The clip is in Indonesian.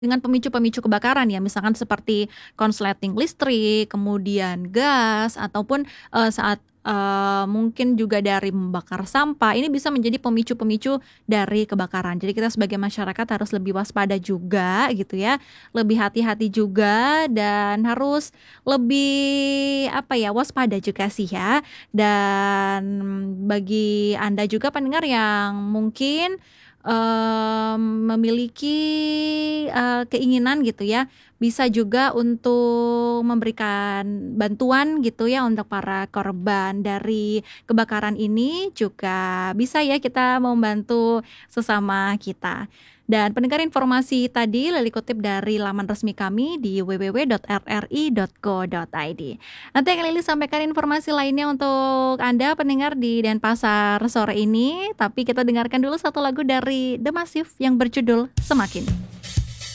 dengan pemicu-pemicu kebakaran ya, misalkan seperti konsleting listrik, kemudian gas, ataupun, saat, mungkin juga dari membakar sampah, ini bisa menjadi pemicu-pemicu dari kebakaran. Jadi kita sebagai masyarakat harus lebih waspada juga gitu ya, lebih hati-hati juga dan harus lebih, apa ya, waspada juga sih ya. Dan bagi Anda juga pendengar yang mungkin, memiliki, keinginan gitu ya, bisa juga untuk memberikan bantuan gitu ya untuk para korban dari kebakaran ini, juga bisa ya kita membantu sesama kita. Dan pendengar informasi tadi Lili kutip dari laman resmi kami di www.rri.co.id. Nanti akan Lili sampaikan informasi lainnya untuk Anda pendengar di Denpasar sore ini, tapi kita dengarkan dulu satu lagu dari The Massive yang berjudul Semakin.